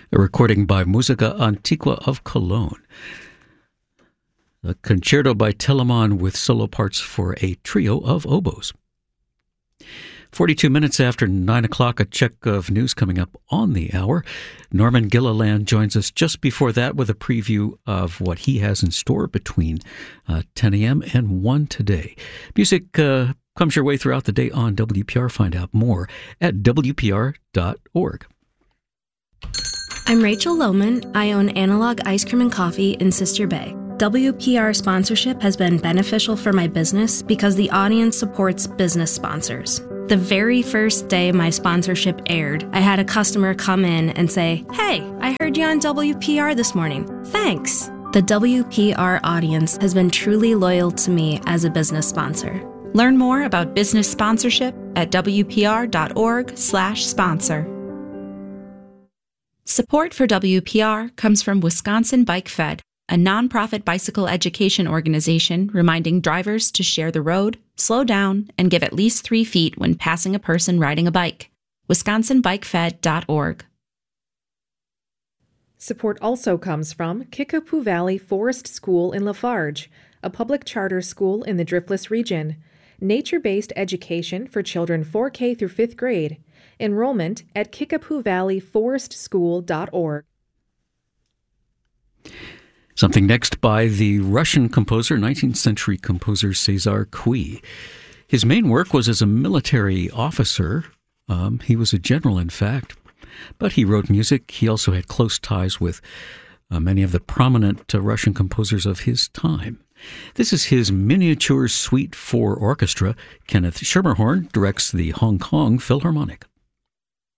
a recording by Musica Antiqua of Cologne. A concerto by Telemann with solo parts for a trio of oboes. 42 minutes after 9 o'clock, a check of news coming up on the hour. Norman Gilliland joins us just before that with a preview of what he has in store between 10 a.m. and 1 today. Music comes your way throughout the day on WPR. Find out more at WPR.org. I'm Rachel Lohman. I own Analog Ice Cream and Coffee in Sister Bay. WPR sponsorship has been beneficial for my business because the audience supports business sponsors. The very first day my sponsorship aired, I had a customer come in and say, "Hey, I heard you on WPR this morning. Thanks." The WPR audience has been truly loyal to me as a business sponsor. Learn more about business sponsorship at WPR.org/sponsor. Support for WPR comes from Wisconsin Bike Fed, a nonprofit bicycle education organization reminding drivers to share the road, slow down, and give at least 3 feet when passing a person riding a bike. WisconsinBikeFed.org. Support also comes from Kickapoo Valley Forest School in Lafarge, a public charter school in the Driftless region. Nature-based education for children 4K through 5th grade. Enrollment at KickapooValleyForestSchool.org. Something next by the Russian composer, 19th century composer César Cui. His main work was as a military officer. He was a general, in fact, but he wrote music. He also had close ties with many of the prominent Russian composers of his time. This is his miniature suite for orchestra. Kenneth Schermerhorn directs the Hong Kong Philharmonic.